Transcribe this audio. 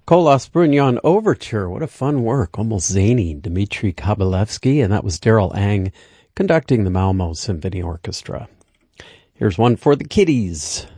Kolos Brunyon Overture. What a fun work. Almost zany. Dmitri Kabalevsky, and that was Daryl Ang conducting the Malmo Symphony Orchestra. Here's one for the kiddies.